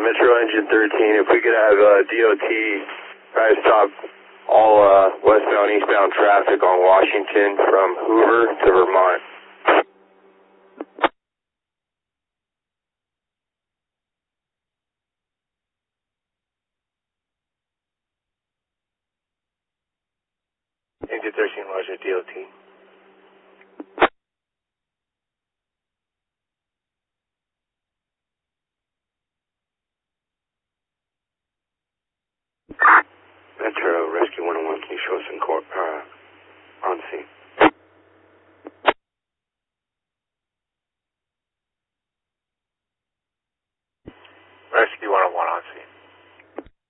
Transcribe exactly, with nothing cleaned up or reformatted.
Metro Engine thirteen, if we could have uh, D O T try to stop all uh, westbound, eastbound traffic on Washington from Hoover to Vermont. Engine thirteen, Roger, D O T.